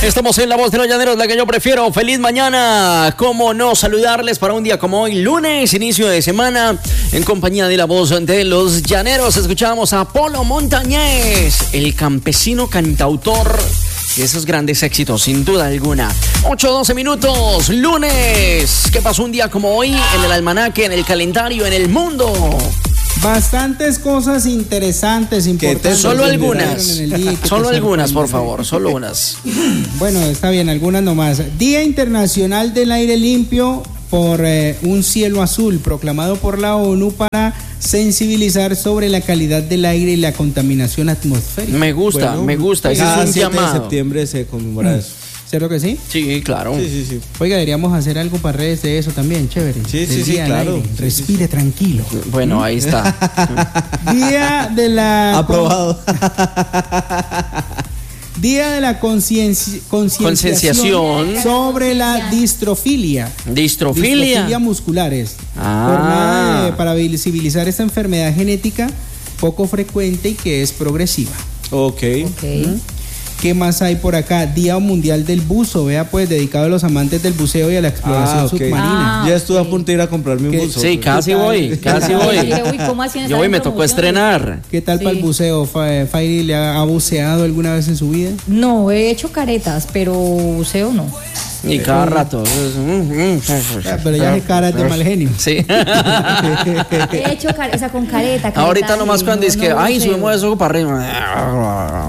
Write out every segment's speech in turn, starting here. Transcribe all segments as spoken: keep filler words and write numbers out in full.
Estamos en La Voz de los Llaneros, la que yo prefiero. Feliz mañana. Cómo no saludarles para un día como hoy, lunes, inicio de semana, en compañía de La Voz de los Llaneros. Escuchamos a Polo Montañés, el campesino cantautor de esos grandes éxitos, sin duda alguna. ocho doce minutos, lunes. ¿Qué pasó un día como hoy en el almanaque, en el calendario, en el mundo? Bastantes cosas interesantes, importantes. Solo algunas. Solo algunas, por favor, solo unas. Bueno, está bien, algunas nomás. Día Internacional del Aire Limpio por eh, un cielo azul, proclamado por la ONU para sensibilizar sobre la calidad del aire y la contaminación atmosférica. Me gusta, bueno, me gusta. Ese es un llamado. de septiembre se conmemora eso. ¿Cierto que sí? Sí, claro. Sí, sí, sí. Oiga, deberíamos hacer algo para redes de eso también, chévere. Sí, sí, sí, claro. Sí, Respire sí, sí. tranquilo. Bueno, ahí está. Día de la... Aprobado. Día de la conciencia, concienciación sobre la distrofilia. Distrofilia. Distrofilia musculares. Ah. Jornada de, para visibilizar esta enfermedad genética poco frecuente y que es progresiva. Ok. okay. ¿Mm? ¿Qué más hay por acá? Día Mundial del Buzo, vea pues, dedicado a los amantes del buceo y a la exploración ah, okay. submarina. Ah, ya estuve okay. a punto de ir a comprarme un buzo. Sí, casi voy, casi voy. Yo hoy me tocó estrenar. ¿Qué tal sí. para el buceo? ¿Fairy le ha, ha buceado alguna vez en su vida? No, he hecho caretas, pero buceo no. Y cada rato. Pero ya es caras de mal genio. Sí. He hecho caretas, o sea, con careta. careta Ahorita nomás cuando no, es que, no ay, subimos eso para arriba.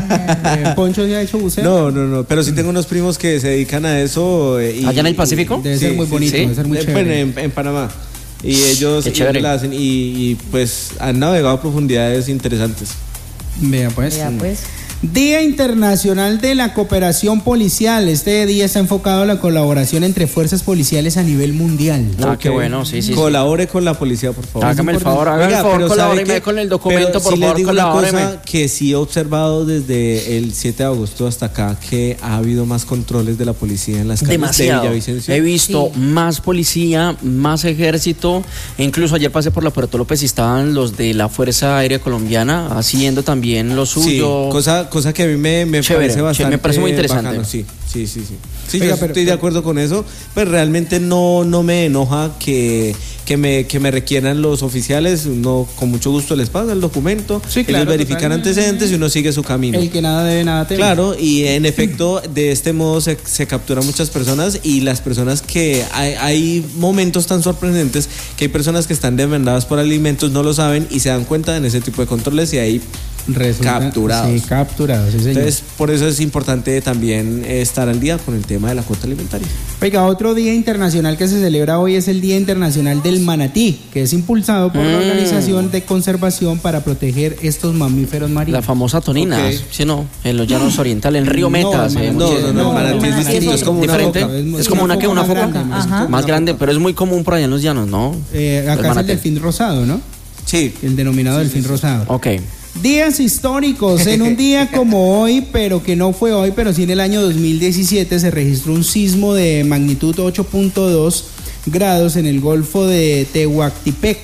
¿Poncho ya ha hecho buceo? No, no, no. Pero sí tengo unos primos que se dedican a eso. Y, ¿allá en el Pacífico? Debe ser sí, muy bonito, sí. debe ser muy chévere. Bueno, en, en Panamá. Y ellos, ellos la hacen y, y pues han navegado a profundidades interesantes. Vea pues. Vea pues. Día Internacional de la Cooperación Policial. Este día está enfocado a la colaboración entre fuerzas policiales a nivel mundial. Ah, okay. Qué bueno, sí, sí. Colabore sí. con la policía, por favor. Hágame el favor, hágame el favor, colabóreme con el documento, por si favor, les digo colabóreme. Una cosa que sí he observado desde el siete de agosto hasta acá, que ha habido más controles de la policía en las calles Demasiado. de Villavicencio. He visto sí. más policía, más ejército. Incluso ayer pasé por la Puerto López y estaban los de la Fuerza Aérea Colombiana haciendo también lo suyo. Sí, cosa, cosa que a mí me, me Chévere, parece bastante me parece muy interesante. Bacano. Sí, sí, sí, sí. Sí, Oiga, yo pero, estoy pero, de acuerdo con eso, pero realmente no, no me enoja que, que, me, que me requieran los oficiales. Uno con mucho gusto les pasa el documento, sí, claro, ellos verifican totalmente. antecedentes y uno sigue su camino. El que nada debe, nada teme. Claro, y en efecto, de este modo se, se capturan muchas personas y las personas que hay, hay momentos tan sorprendentes que hay personas que están demandadas por alimentos, no lo saben y se dan cuenta en ese tipo de controles y ahí Resulta, capturados. Sí, capturados, sí, señor. Entonces, por eso es importante también estar al día con el tema de la cuota alimentaria. Oiga, otro día internacional que se celebra hoy es el Día Internacional del Manatí, que es impulsado por mm. la Organización de Conservación para proteger estos mamíferos marinos. La famosa tonina, okay. ¿sí no? En los llanos orientales, en Río Metas. No, eh, no, no, no, no, el manatí es distinto, es como diferente. Una foca. Es, es como una, que una foca, grande, más, más, más grande, pero es muy común por allá en los llanos, ¿no? Eh, acá es el delfín rosado, ¿no? Sí. El denominado sí, delfín sí, sí. rosado. Ok. Días históricos, en un día como hoy, pero que no fue hoy, pero sí en el año dos mil diecisiete se registró un sismo de magnitud ocho punto dos grados en el Golfo de Tehuantepec,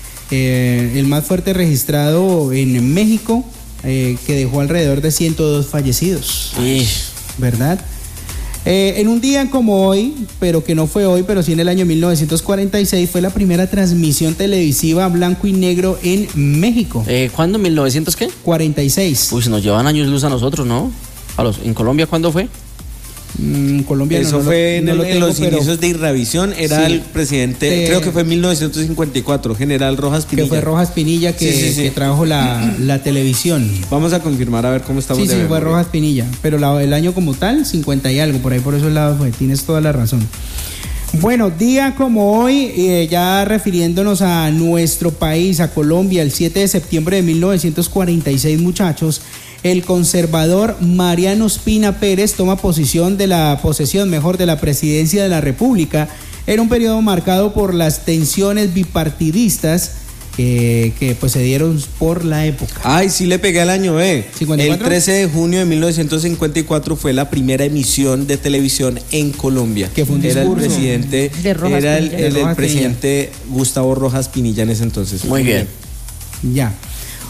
eh, el más fuerte registrado en México, eh, que dejó alrededor de ciento dos fallecidos. Sí. ¿Verdad? Eh, en un día como hoy, pero que no fue hoy, pero sí en el año mil novecientos cuarenta y seis, fue la primera transmisión televisiva blanco y negro en México. Eh, ¿Cuándo? ¿mil novecientos qué? cuarenta y seis. Uy, nos llevan años luz a nosotros, ¿no? A los, ¿en Colombia cuándo fue? Mm, Colombia Eso no, no fue lo, en, no el, tengo, en los pero... inicios de Irravisión, era sí, el presidente, de... creo que fue en mil novecientos cincuenta y cuatro, General Rojas Pinilla. Que fue Rojas Pinilla que, sí, sí, sí. que trajo la, la televisión. Vamos a confirmar a ver cómo estamos. Sí, de sí, memoria. fue Rojas Pinilla, pero la, el año como tal, cincuenta y algo, por ahí por esos lados fue, tienes toda la razón. Bueno, día como hoy, eh, ya refiriéndonos a nuestro país, a Colombia, el siete de septiembre de mil novecientos cuarenta y seis, muchachos, el conservador Mariano Ospina Pérez toma posición de la posesión, mejor, de la presidencia de la República en un periodo marcado por las tensiones bipartidistas que, que pues se dieron por la época. Ay, sí le pegué al año, eh. ¿cincuenta y cuatro? El trece de junio de mil novecientos cincuenta y cuatro fue la primera emisión de televisión en Colombia. Que fue un era discurso el presidente, de Rojas era el, Pinilla. el, el presidente Gustavo Rojas Pinilla en ese entonces. Muy bien. Ya.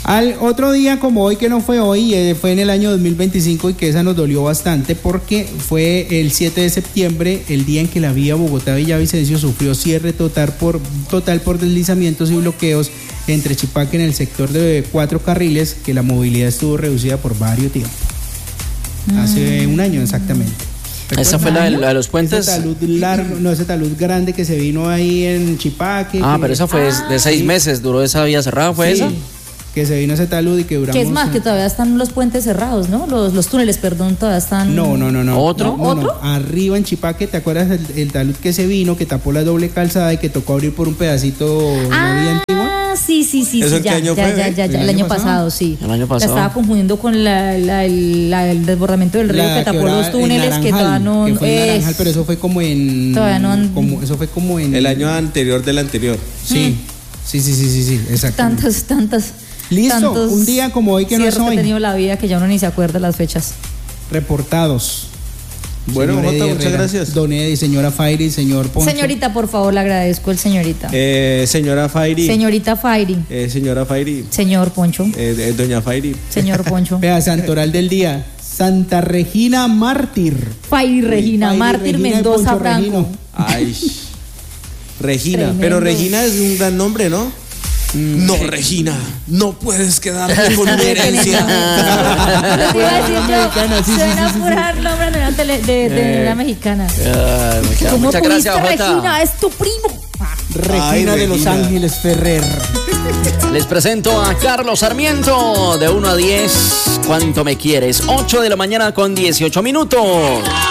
Al otro día como hoy, que no fue hoy, eh, fue en el año dos mil veinticinco y que esa nos dolió bastante porque fue el siete de septiembre, el día en que la vía Bogotá-Villavicencio sufrió cierre total por, total por deslizamientos y bloqueos entre Chipaque en el sector de cuatro carriles, que la movilidad estuvo reducida por varios tiempos. Mm. Hace un año exactamente. ¿Esa fue la de, la de los puentes? Ese talud largo, no, ese talud grande que se vino ahí en Chipaque. Ah, que, pero esa fue ah, de seis sí. meses, duró esa vía cerrada, ¿fue sí. esa? Que se vino ese talud y que duramos. Que es más, que todavía están los puentes cerrados, ¿no? Los, los túneles, perdón, todavía están. No, no, no, no. ¿Otro? No, no, ¿Otro? no. Arriba en Chipaque, ¿te acuerdas el, el talud que se vino, que tapó la doble calzada y que tocó abrir por un pedacito la vía antigua? Ah, sí, sí, sí. ¿Eso sí en qué ya, año ya, fue, ya, eh? ya, ya, ¿El el año año pasado, pasado? sí. El año pasado. La estaba confundiendo con la, la, el, la- el desbordamiento del río La que tapó quebrada los túneles en que Naranjal, todavía no. que fue en es- Naranjal, pero eso fue como en. Todavía no han- como, eso fue como en. El año anterior del anterior. Sí, sí, sí, sí, sí, sí, exacto. Tantas, tantas. Listo, tantos un día como hoy que no es cierres hoy. que ha tenido la vida que ya uno ni se acuerda las fechas. Reportados. Bueno, Señor Jota, Eddie muchas Herrera, gracias. Don Eddie, señora Fairy, señor Poncho. Señorita, por favor, le agradezco el señorita. Eh, señora Fairy. Señorita Fairy. Eh, señora Fairy. Señor Poncho. Eh, eh, doña Fairy. Señor Poncho. Vea, Santoral del día. Santa Regina Mártir. Fairy Regina, Fairy Mártir Regina y Mendoza Poncho Franco. Regino. Ay. Regina. Tremendo. Pero Regina es un gran nombre, ¿no? No, Regina, no puedes quedarte con una herencia. Lo que iba a decir yo, Mexicana, sí, sí, suena sí, sí, pura nombre de una, tele, de, de una mexicana. Ay, muchas- ¿Cómo muchas pudiste, gracias, Jota. Regina? Es tu primo. Regina Ay, de Los Regina. Ángeles Ferrer. Les presento a Carlos Sarmiento de uno a diez. ¿Cuánto me quieres? ocho de la mañana con dieciocho minutos.